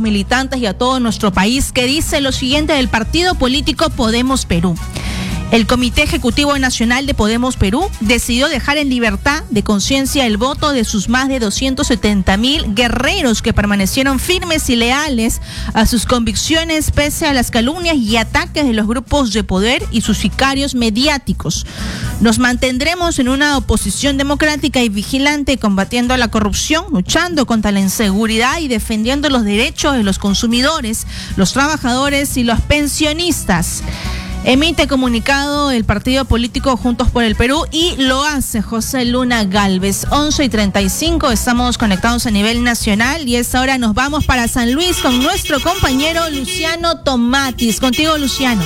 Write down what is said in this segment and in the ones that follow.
los militantes y a todo nuestro país, que dice lo siguiente del partido político Podemos Perú. El Comité Ejecutivo Nacional de Podemos Perú decidió dejar en libertad de conciencia el voto de sus más de 270,000 guerreros que permanecieron firmes y leales a sus convicciones pese a las calumnias y ataques de los grupos de poder y sus sicarios mediáticos. Nos mantendremos en una oposición democrática y vigilante, combatiendo la corrupción, luchando contra la inseguridad y defendiendo los derechos de los consumidores, los trabajadores y los pensionistas. Emite comunicado el partido político Juntos por el Perú y lo hace José Luna Gálvez. 11:35, estamos conectados a nivel nacional y a esta hora nos vamos para San Luis con nuestro compañero Luciano Tomatis. Contigo, Luciano.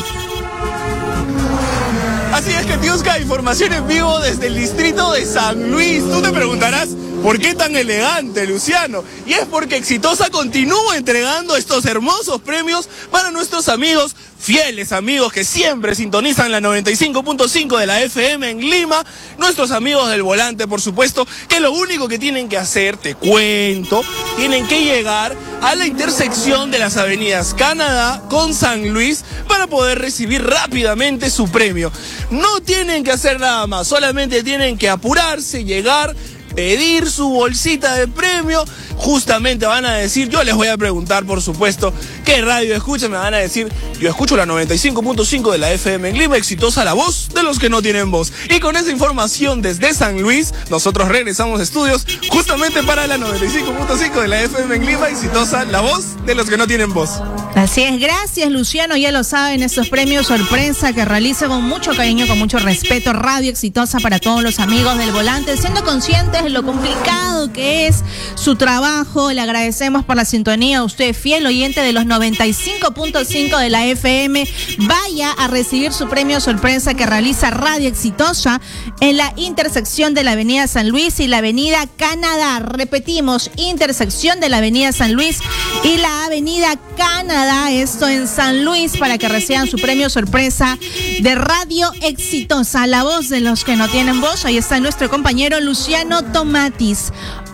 Así es, Katiuska, información en vivo desde el distrito de San Luis. Tú te preguntarás, ¿por qué tan elegante, Luciano? Y es porque Exitosa continúa entregando estos hermosos premios para nuestros amigos, fieles amigos que siempre sintonizan la 95.5 de la FM en Lima, nuestros amigos del volante, por supuesto, que lo único que tienen que hacer, te cuento, tienen que llegar a la intersección de las avenidas Canadá con San Luis para poder recibir rápidamente su premio. No tienen que hacer nada más, solamente tienen que apurarse, llegar, pedir su bolsita de premio. Justamente van a decir, yo les voy a preguntar, por supuesto, ¿qué radio escuchan? Me van a decir, yo escucho la 95.5 de la FM en Lima, Exitosa, la voz de los que no tienen voz. Y con esa información desde San Luis, nosotros regresamos a estudios justamente para la 95.5 de la FM en Lima, Exitosa, la voz de los que no tienen voz. Así es, gracias, Luciano. Ya lo saben, estos premios sorpresa que realiza con mucho cariño, con mucho respeto, Radio Exitosa para todos los amigos del volante, siendo conscientes de lo complicado que es su trabajo. Le agradecemos por la sintonía. Usted, fiel oyente de los 95.5 de la FM, vaya a recibir su premio sorpresa que realiza Radio Exitosa en la intersección de la Avenida San Luis y la Avenida Canadá. Repetimos, intersección de la Avenida San Luis y la Avenida Canadá, esto en San Luis, para que reciban su premio sorpresa de Radio Exitosa, la voz de los que no tienen voz. Ahí está nuestro compañero Luciano Tomatis.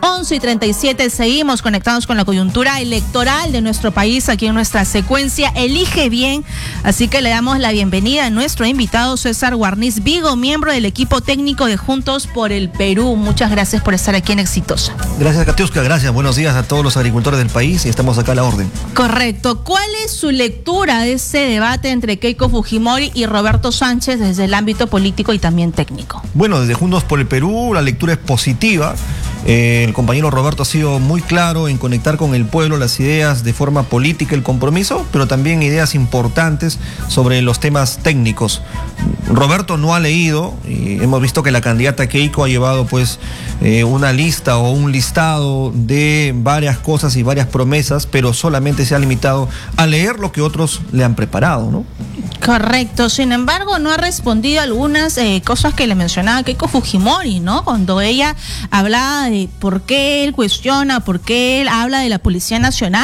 11:37, seguimos conectados con la coyuntura electoral de nuestro país aquí en nuestra secuencia Elige Bien, así que le damos la bienvenida a nuestro invitado César Guarniz Vigo, miembro del equipo técnico de Juntos por el Perú. Muchas gracias por estar aquí en Exitosa. Gracias, Katiuska, gracias, buenos días a todos los agricultores del país y estamos acá a la orden. Correcto, ¿cuál es su lectura de ese debate entre Keiko Fujimori y Roberto Sánchez desde el ámbito político y también técnico? Bueno, desde Juntos por el Perú la lectura es positiva. El compañero Roberto ha sido muy claro en conectar con el pueblo las ideas de forma política, el compromiso, pero también ideas importantes sobre los temas técnicos. Roberto no ha leído, y hemos visto que la candidata Keiko ha llevado pues una lista o un listado de varias cosas y varias promesas, pero solamente se ha limitado a leer lo que otros le han preparado, ¿no? Correcto, sin embargo no ha respondido a algunas cosas que le mencionaba Keiko Fujimori, ¿no? Cuando ella hablaba de por qué él cuestiona, por qué él habla de la Policía Nacional,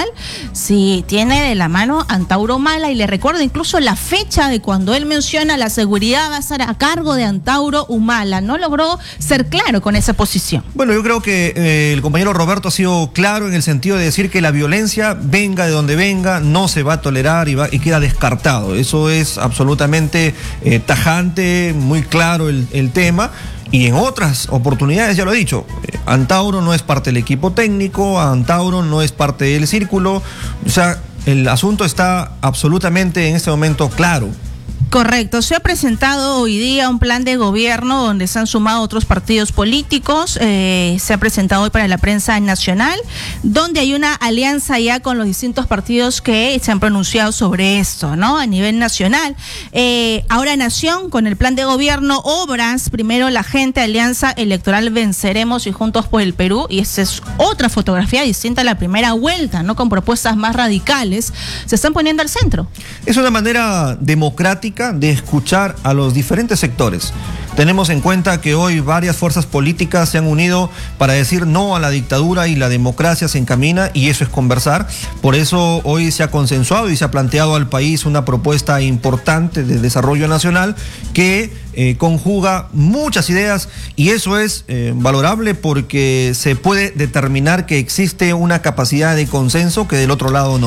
si tiene de la mano Antauro Humala, y le recuerdo incluso la fecha de cuando él menciona la seguridad va a estar a cargo de Antauro Humala. No logró ser claro con esa posición. Bueno, yo creo que el compañero Roberto ha sido claro en el sentido de decir que la violencia, venga de donde venga, no se va a tolerar y queda descartado. Eso es absolutamente tajante, muy claro el tema. Y en otras oportunidades, ya lo he dicho, Antauro no es parte del equipo técnico, Antauro no es parte del círculo, o sea, el asunto está absolutamente en este momento claro. Correcto, se ha presentado hoy día un plan de gobierno donde se han sumado otros partidos políticos, se ha presentado hoy para la prensa nacional, donde hay una alianza ya con los distintos partidos que se han pronunciado sobre esto, ¿no? A nivel nacional. Ahora Nación, con el plan de gobierno, obras, primero la gente, Alianza Electoral Venceremos y Juntos por el Perú, y esa es otra fotografía distinta a la primera vuelta, ¿no? Con propuestas más radicales, se están poniendo al centro. Es una manera democrática de escuchar a los diferentes sectores. Tenemos en cuenta que hoy varias fuerzas políticas se han unido para decir no a la dictadura y la democracia se encamina, y eso es conversar. Por eso hoy se ha consensuado y se ha planteado al país una propuesta importante de desarrollo nacional que conjuga muchas ideas, y eso es valorable porque se puede determinar que existe una capacidad de consenso que del otro lado no.